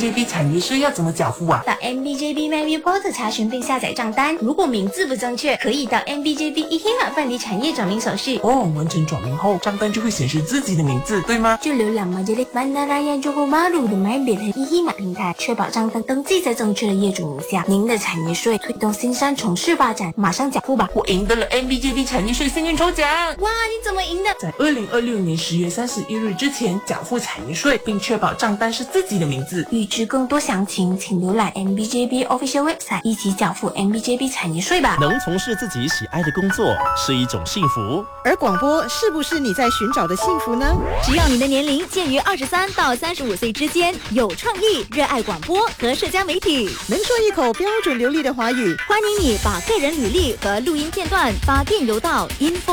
MBJB 产业税要怎么缴付啊？ 到 MBJB MyReport 查询并下载账单，如果名字不正确，可以到 MBJB eHima 办理产业转名手续。 完成转名后，账单就会显示自己的名字，对吗？ 就浏览Majelis Bandaraya Johor Bahru 的 MyBit 和 eHima 平台，确保账单登记在正确的业主名下。您的产业税推动新山城市发展，马上缴付吧！ 我赢得了 MBJB 产业税幸运抽奖！ 哇，你怎么赢的？ 在2026年10月31日之前缴付产业税，并确保账单是自己的名字。 预知更多详情，请浏览 MBJB Official Website， 一起缴付 MBJB 产业税吧。 能从事自己喜爱的工作是一种幸福， 而广播是不是你在寻找的幸福呢？ 只要你的年龄介于23到35岁之间，有创意，热爱广播和社交媒体， 能说一口标准流利的华语， 欢迎你把个人履历和录音片段发电邮到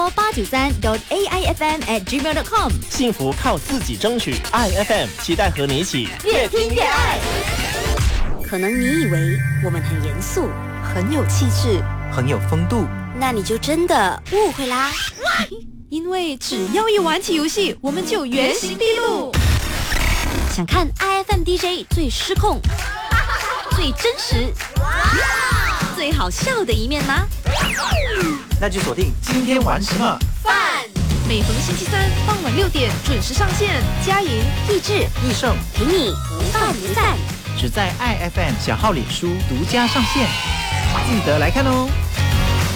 info893.aifm@gmail.com。 幸福靠自己争取。IFM 期待和你一起越听越爱。 可能你以为我们很严肃，很有气质， 很有风度， 那你就真的误会啦。 因为只要一玩起游戏，我们就原形毕露。 想看 IFM DJ 最失控、最真实、最好笑的一面吗？ 那就锁定今天玩什么饭。每逢星期三傍晚6点准时上线，佳莹、 益智、 益寿陪你不饭不散， 只在 IFM 小号脸书独家上线，记得来看哦。